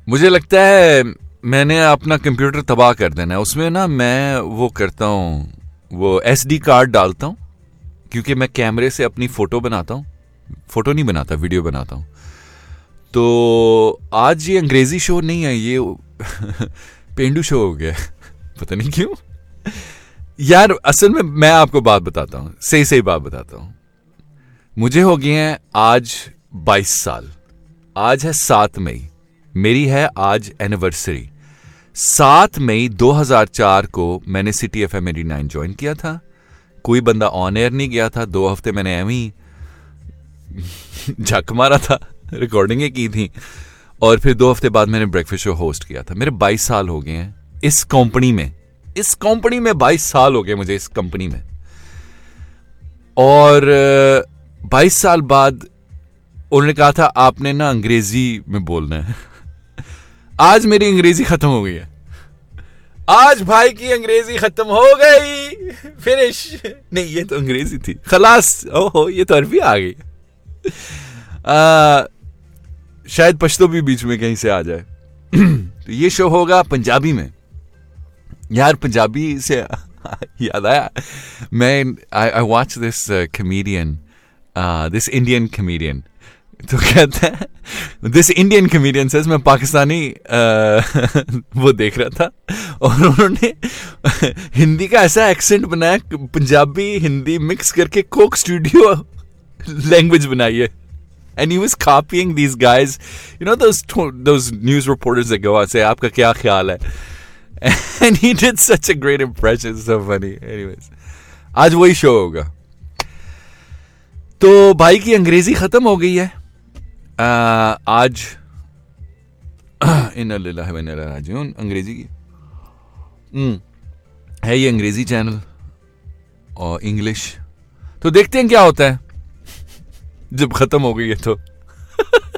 मुझे लगता है मैंने अपना कंप्यूटर तबाह कर देना है। उसमें ना मैं वो करता हूँ, वो SD कार्ड डालता हूँ, क्योंकि मैं कैमरे से अपनी फ़ोटो बनाता हूँ। फ़ोटो नहीं बनाता, वीडियो बनाता हूँ। तो आज ये अंग्रेज़ी शो नहीं है, ये पेंडू शो हो गया। पता नहीं क्यों यार। असल में मैं आपको बात बताता हूँ, सही सही बात बताता हूँ। मुझे हो गए हैं आज 22 साल। आज है 7 मई, मेरी है आज एनिवर्सरी। 7 मई 2004 को मैंने सिटी FM 89 ज्वाइन किया था। कोई बंदा ऑन एयर नहीं गया था। 2 हफ्ते मैंने एवं ही झक मारा था, रिकॉर्डिंगें की थी, और फिर 2 हफ्ते बाद मैंने ब्रेकफास्ट शो होस्ट किया था। मेरे 22 साल हो गए हैं इस कंपनी में। 22 साल हो गए मुझे इस कंपनी में। और 22 साल बाद उन्होंने कहा था आपने ना अंग्रेजी में बोलना है। आज मेरी अंग्रेजी खत्म हो गई है। आज भाई की अंग्रेजी खत्म हो गई, फिनिश। नहीं, ये तो अंग्रेजी थी, खलास। ओहो, ये तो अरबी आ गई। शायद पश्तो भी बीच में कहीं से आ जाए। तो ये शो होगा पंजाबी में। यार पंजाबी से याद आया, मैं I watch this comedian, this Indian comedian. तो कहता है, दिस इंडियन कमेडियन सेज, मैं पाकिस्तानी वो देख रहा था, और उन्होंने हिंदी का ऐसा एक्सेंट बनाया, पंजाबी हिंदी मिक्स करके कोक स्टूडियो लैंग्वेज बनाई है। And he was copying these guys, you know, those news reporters that go out and say, "आपका क्या ख्याल है?" And he did such a great impression, so funny. Anyways, आज वही शो होगा। तो भाई की अंग्रेजी खत्म हो गई है। आज इन्ना लिल्लाहि व इन्ना इलैहि राजिऊन अंग्रेजी की है ये अंग्रेजी चैनल और इंग्लिश। तो देखते हैं क्या होता है जब खत्म हो गई है तो।